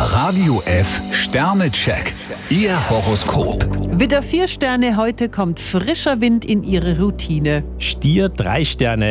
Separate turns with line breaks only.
Radio F Sternecheck. Ihr Horoskop.
Widder 4 Sterne, heute kommt frischer Wind in Ihre Routine.
Stier 3 Sterne.